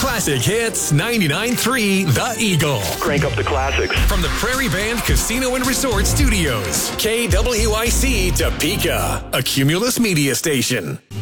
Classic Hits 99.3 The Eagle. Crank up the classics. From the Prairie Band Casino and Resort Studios. KWIC Topeka, a Cumulus media station.